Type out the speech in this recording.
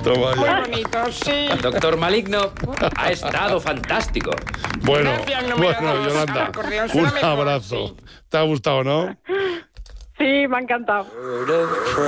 Toma Muy ya. bonito, sí. Doctor Maligno, ha estado fantástico. Bueno, Gracias, número bueno, dos. Yolanda, Acordeón un suena mejor, abrazo. sí. ¿Te ha gustado, no? Sí, me ha encantado.